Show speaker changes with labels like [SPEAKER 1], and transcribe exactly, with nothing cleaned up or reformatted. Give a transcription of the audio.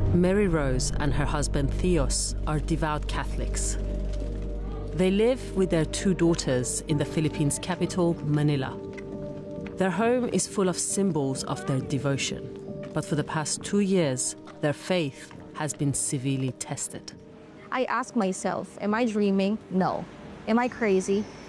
[SPEAKER 1] Mary Rose and her husband Theos are devout Catholics. They live with their two daughters in the Philippines capital, Manila. Their home is full of symbols of their devotion, but for the past two years, their faith has been severely tested.
[SPEAKER 2] I ask myself, am I dreaming? No. Am I crazy?